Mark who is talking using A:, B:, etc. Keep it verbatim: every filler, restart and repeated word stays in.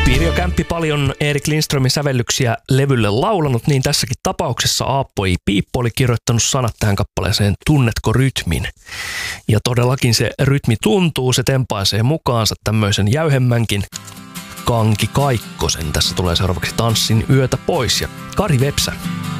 A: Pirjo Kämppi paljon Erik Lindströmin sävellyksiä levylle laulanut, niin tässäkin tapauksessa Aappo J. Piippo oli kirjoittanut sanat tähän kappaleeseen Tunnetko rytmin? Ja todellakin se rytmi tuntuu, se tempaisee mukaansa tämmöisen jäyhemmänkin Kanki Kaikkosen. Tässä tulee seuraavaksi Tanssin yötä pois ja Kari Vepsä.